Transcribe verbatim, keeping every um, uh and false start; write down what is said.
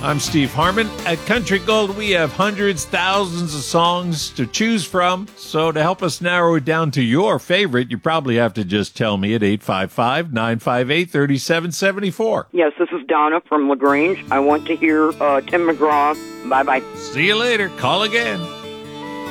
I'm Steve Harmon. At Country Gold, we have hundreds, thousands of songs to choose from. So to help us narrow it down to your favorite, you probably have to just tell me at eight five five, nine five eight, three seven seven four. Yes, this is Donna from LaGrange. I want to hear uh, Tim McGraw. Bye-bye. See you later. Call again.